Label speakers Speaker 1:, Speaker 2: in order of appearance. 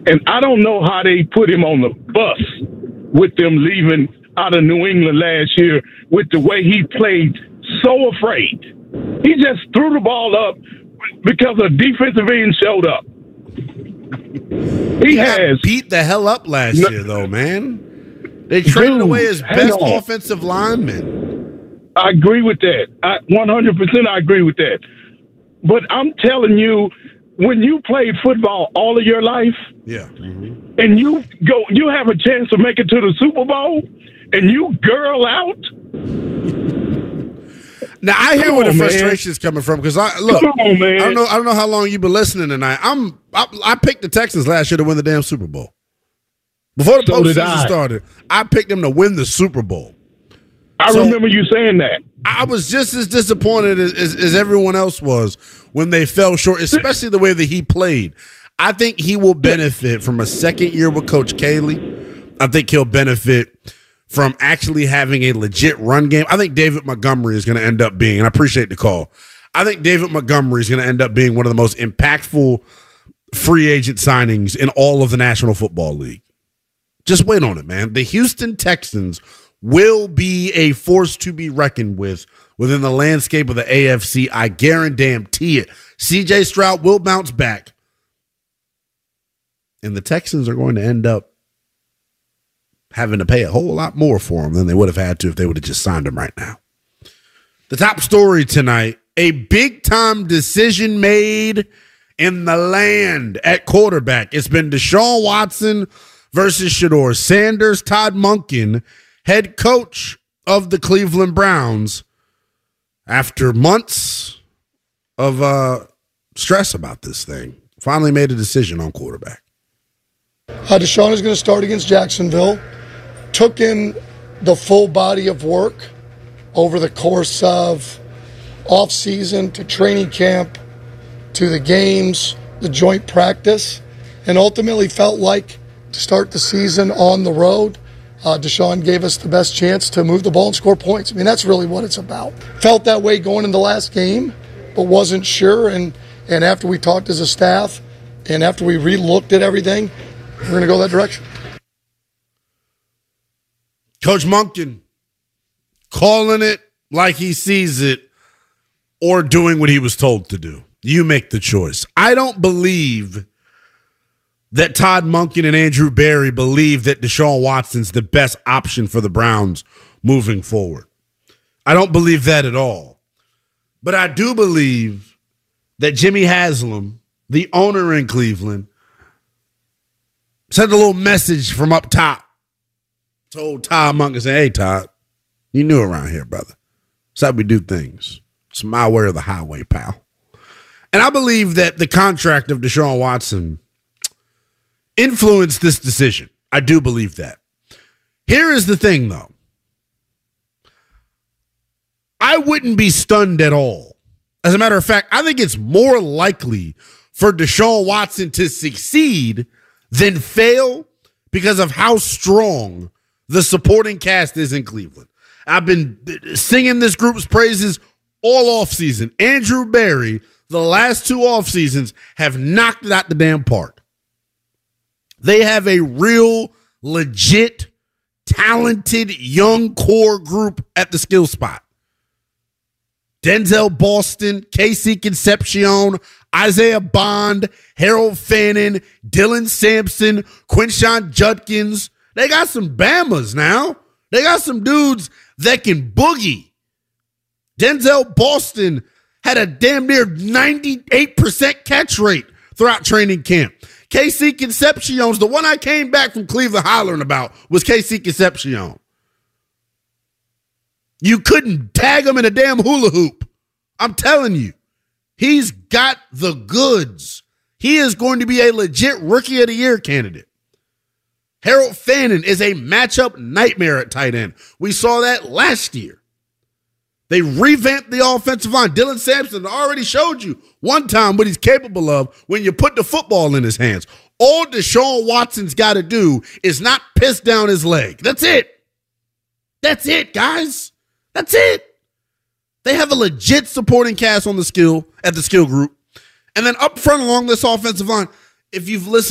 Speaker 1: And I don't know how they put him on the bus with them leaving out of New England last year with the way he played, so afraid. He just threw the ball up because a defensive end showed up. He has
Speaker 2: beat the hell up last year, though, man. They traded away his best offensive lineman.
Speaker 1: I agree with that. 100% I agree with that. But I'm telling you, when you played football all of your life, and you have a chance to make it to the Super Bowl, and you girl out.
Speaker 2: Now I hear where the frustration is coming from because I don't know how long you've been listening tonight. I picked the Texans last year to win the damn Super Bowl. Before the postseason started, I picked them to win the Super Bowl.
Speaker 1: I remember you saying that.
Speaker 2: I was just as disappointed as everyone else was when they fell short, especially the way that he played. I think he will benefit from a second year with Coach Caley. I think he'll benefit from actually having a legit run game. I think David Montgomery is going to end up being, and I appreciate the call, I think David Montgomery is going to end up being one of the most impactful free agent signings in all of the National Football League. Just wait on it, man. The Houston Texans will be a force to be reckoned with within the landscape of the AFC. I guarantee it. CJ Stroud will bounce back. And the Texans are going to end up having to pay a whole lot more for him than they would have had to if they would have just signed him right now. The top story tonight, a big-time decision made in the land at quarterback. It's been Deshaun Watson versus Shedeur Sanders. Todd Monken, head coach of the Cleveland Browns, after months of stress about this thing, finally made a decision on quarterback.
Speaker 3: Deshaun is going to start against Jacksonville. Took in the full body of work over the course of off-season to training camp to the games, the joint practice, and ultimately felt like to start the season on the road, Deshaun gave us the best chance to move the ball and score points. I mean, that's really what it's about. Felt that way going into the last game, but wasn't sure. And after we talked as a staff and after we re-looked at everything, we're going to go that direction.
Speaker 2: Coach Monken calling it like he sees it or doing what he was told to do. You make the choice. I don't believe that Todd Monken and Andrew Berry believe that Deshaun Watson's the best option for the Browns moving forward. I don't believe that at all. But I do believe that Jimmy Haslam, the owner in Cleveland, sent a little message from up top. Told Todd Monken, say, hey, Todd, you new around here, brother. That's how we do things. It's my way or the highway, pal. And I believe that the contract of Deshaun Watson influenced this decision. I do believe that. Here is the thing, though. I wouldn't be stunned at all. As a matter of fact, I think it's more likely for Deshaun Watson to succeed than fail because of how strong the supporting cast is in Cleveland. I've been singing this group's praises all offseason. Andrew Berry, the last two off seasons, have knocked it out the damn park. They have a real, legit, talented, young core group at the skill spot. Denzel Boston, Casey Concepcion, Isaiah Bond, Harold Fannin, Dylan Sampson, Quinshon Judkins. They got some Bamas now. They got some dudes that can boogie. Denzel Boston had a damn near 98% catch rate throughout training camp. KC Concepcion's the one I came back from Cleveland hollering about was KC Concepcion. You couldn't tag him in a damn hula hoop. I'm telling you, he's got the goods. He is going to be a legit Rookie of the Year candidate. Harold Fannin is a matchup nightmare at tight end. We saw that last year. They revamped the offensive line. Dylan Sampson already showed you one time what he's capable of when you put the football in his hands. All Deshaun Watson's got to do is not piss down his leg. That's it. That's it, guys. That's it. They have a legit supporting cast on the skill at the skill group. And then up front along this offensive line, if you've listened